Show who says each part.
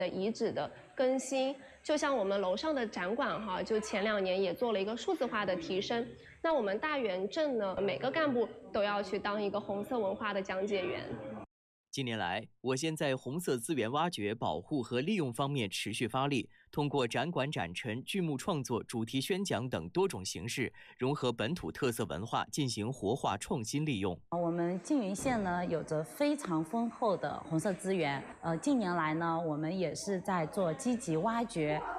Speaker 1: 的遗址的更新，就像我们楼上的展馆哈，就前2年也做了一个数字化的提升。那我们大源镇呢，每个干部都要去当一个红色文化的讲解员。
Speaker 2: 近年来，我县在红色资源挖掘、保护和利用方面持续发力，通过展馆展陈、剧目创作、主题宣讲等多种形式，融合本土特色文化，进行活化创新利用。
Speaker 3: 我们缙云县呢，有着非常丰厚的红色资源。近年来呢，我们也是在做积极挖掘